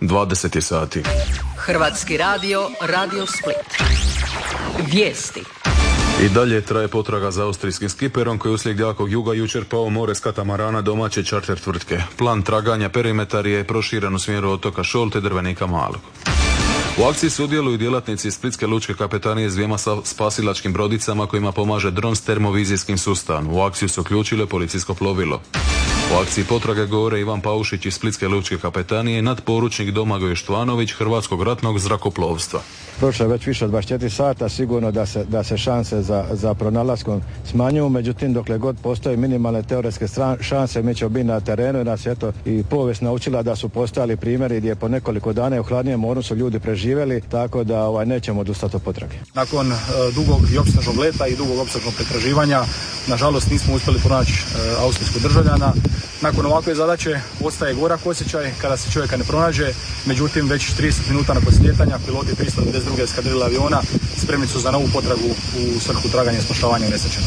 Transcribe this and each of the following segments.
20 sati. Hrvatski radio, Radio Split. Vijesti. I dalje traje potraga za austrijskim skiperom koji je uslijed jakog juga jučer pao u more s katamarana domaće čarter tvrtke. Plan traganja perimetar je proširen u smjeru otoka Šol te Drvenika Malog. U akciji sudjeluju djelatnici Splitske lučke kapetanije s 2 spasilačkim brodicama kojima pomaže dron s termovizijskim sustavom. U akciju se uključilo policijsko plovilo. U akciji potrage govore Ivan Paušić iz Splitske lučke kapetanije, nadporučnik Domagoj Štvanović Hrvatskog ratnog zrakoplovstva. Prošlo je već više od 24 sata, sigurno da se šanse za pronalaskom smanjuju, međutim dokle god postoje minimalne teoretske šanse mi ćemo biti na terenu i nas eto i povijest naučila da su postojali primjeri gdje po nekoliko dana u hladnijem moru su ljudi preživjeli, tako da nećemo odustati od potrage. Nakon dugog i opsežnog leta i dugog opsežnog pretraživanja, nažalost nismo uspjeli pronaći austrijskog državljana. Nakon ovakve zadaće ostaje gorak osjećaj kada se čovjeka ne pronađe, međutim već 30 minuta nakon slijetanja piloti 392. eskadrile aviona spremni su za novu potragu u svrhu traganja i spašavanja unesrećenog.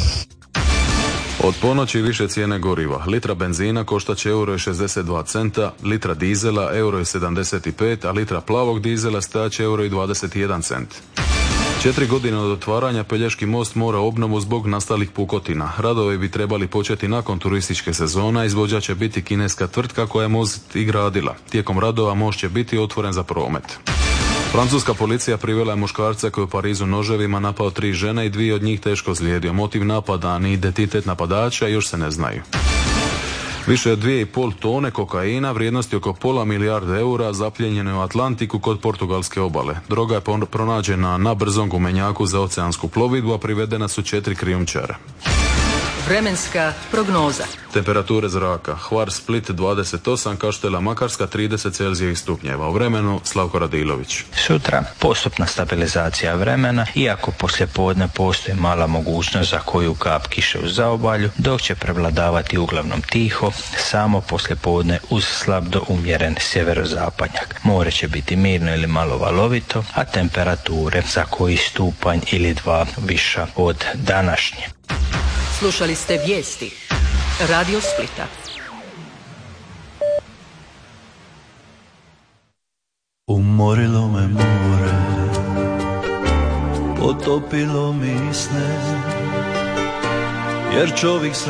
Od ponoći više cijene goriva. Litra benzina koštat će €1,62, litra dizela €1,75, a litra plavog dizela stajat će €1,21. 4 godine od otvaranja Pelješki most mora obnovu zbog nastalih pukotina. Radovi bi trebali početi nakon turističke sezona, izvođač će biti kineska tvrtka koja je most i gradila. Tijekom radova most će biti otvoren za promet. Francuska policija privela je muškarca koji je u Parizu noževima napao 3 žene i 2 od njih teško ozlijedio. Motiv napada ni identitet napadača još se ne znaju. Više od 2,5 tone kokaina vrijednosti oko pola milijarde eura zapljenjeno je u Atlantiku kod portugalske obale. Droga je pronađena na brzom gumenjaku za oceansku plovidbu, a privedena su 4 krijumčara. Vremenska prognoza. Temperature zraka. Hvar Split 28, Kaštela Makarska 30 celzijevih stupnjeva. U vremenu Slavko Radilović. Sutra postupna stabilizacija vremena, iako poslijepodne postoji mala mogućnost za koju kap kiše u zaobalju, dok će prevladavati uglavnom tiho, samo poslijepodne uz slab do umjeren sjeverozapadnjak. More će biti mirno ili malo valovito, a temperature za koji stupanj ili 2 viša od današnje. Slušali ste vijesti Radio Splita. Umorilo me more, potopilo mi sne, jer čovjek